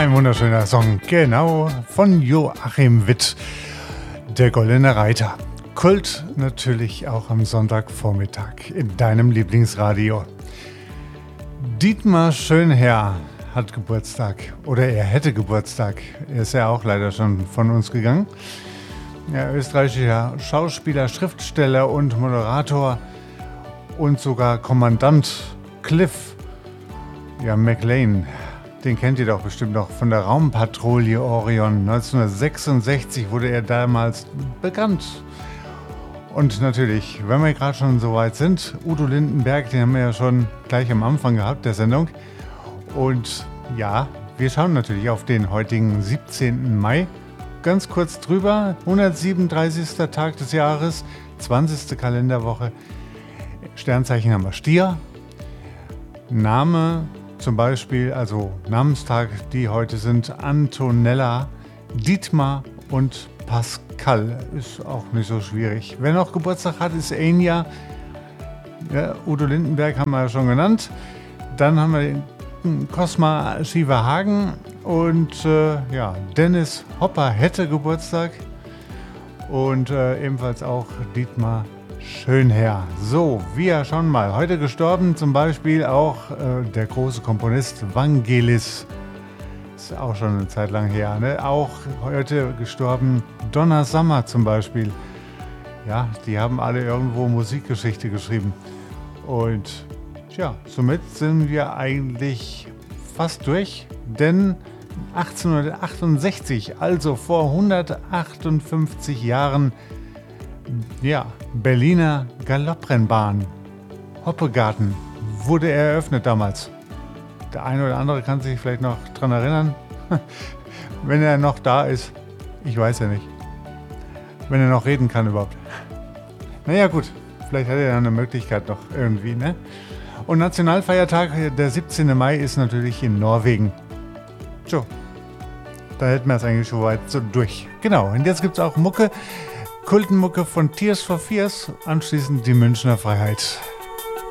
Ein wunderschöner Song, genau, von Joachim Witt, der Goldene Reiter. Kult natürlich auch am Sonntagvormittag in deinem Lieblingsradio. Dietmar Schönherr hat Geburtstag oder er hätte Geburtstag. Er ist ja auch leider schon von uns gegangen. Ja, österreichischer Schauspieler, Schriftsteller und Moderator und sogar Kommandant Cliff, ja, McLean. Den kennt ihr doch bestimmt noch von der Raumpatrouille Orion. 1966 wurde er damals bekannt. Und natürlich, wenn wir gerade schon so weit sind, Udo Lindenberg, den haben wir ja schon gleich am Anfang gehabt, der Sendung. Und ja, wir schauen natürlich auf den heutigen 17. Mai. Ganz kurz drüber, 137. Tag des Jahres, 20. Kalenderwoche. Sternzeichen haben wir Stier. Name zum Beispiel, also Namenstag, die heute sind Antonella, Dietmar und Pascal. Ist auch nicht so schwierig. Wer noch Geburtstag hat, ist Enya. Ja, Udo Lindenberg haben wir ja schon genannt. Dann haben wir den Cosma Schieverhagen und ja, Dennis Hopper hätte Geburtstag. Und ebenfalls auch Dietmar Schönherr. So, wir schauen mal. Heute gestorben zum Beispiel auch der große Komponist Vangelis. Ist auch schon eine Zeit lang her. Ne? Auch heute gestorben Donna Summer zum Beispiel. Ja, die haben alle irgendwo Musikgeschichte geschrieben. Und tja, somit sind wir eigentlich fast durch. Denn 1868, also vor 158 Jahren, ja, Berliner Galopprennbahn, Hoppegarten, wurde eröffnet damals. Der eine oder andere kann sich vielleicht noch dran erinnern, wenn er noch da ist. Ich weiß ja nicht. Wenn er noch reden kann überhaupt. Naja gut, vielleicht hat er ja eine Möglichkeit noch irgendwie, ne? Und Nationalfeiertag, der 17. Mai, ist natürlich in Norwegen. So, da hätten wir es eigentlich schon weit so durch. Genau, und jetzt gibt es auch Mucke. Kultenmucke von Tears for Fears, anschließend die Münchner Freiheit.